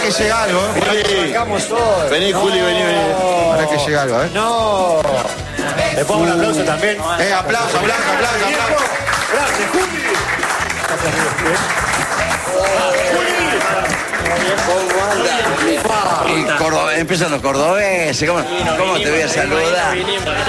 que llega algo, Vení, Juli, vení. Pará que llega algo, No. Le pongo un aplauso también. Aplauso. Gracias, Juli. Empiezan los cordobeses, ¿cómo te voy a saludar?